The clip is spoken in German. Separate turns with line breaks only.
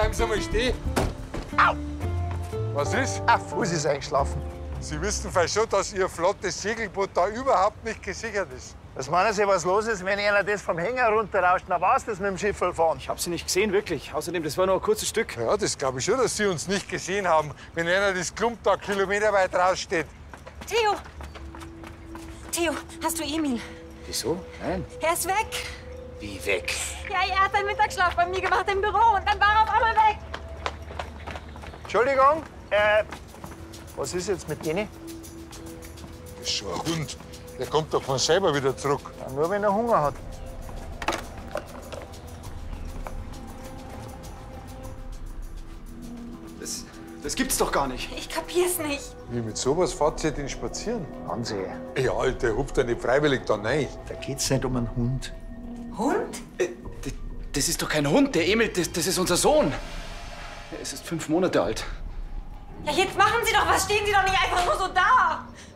bleiben Sie mal stehen.
Au!
Was ist?
Ein Fuß ist eingeschlafen.
Sie wissen vielleicht schon, dass Ihr flottes Segelboot da überhaupt nicht gesichert ist.
Was meinen Sie, was los ist, wenn einer das vom Hänger runterrauscht? Na, war's das mit dem Schiff fahren?
Ich hab sie nicht gesehen, wirklich. Außerdem, das war nur ein kurzes Stück.
Ja, das glaube ich schon, dass Sie uns nicht gesehen haben, wenn einer das Klump da kilometerweit raussteht.
Theo! Theo, hast du Emil?
Wieso? Nein.
Er ist weg.
Wie weg?
Ja, er hat seinen Mittagsschlaf bei mir gemacht im Büro und dann war er auf einmal weg.
Entschuldigung, was ist jetzt mit denen?
Das ist schon ein Hund. Der kommt doch von selber wieder zurück.
Ja, nur wenn er Hunger hat.
Das gibt's doch gar nicht.
Ich kapier's nicht.
Wie, mit sowas fahrt ihr denn spazieren?
Hansi,
Ja, der hupft ja nicht freiwillig da rein.
da geht's nicht um einen Hund.
Hund?
Das ist doch kein Hund. Der Emil, das ist unser Sohn. Er ist 5 Monate alt.
Ja, jetzt machen Sie doch was. Stehen Sie doch nicht einfach nur so da.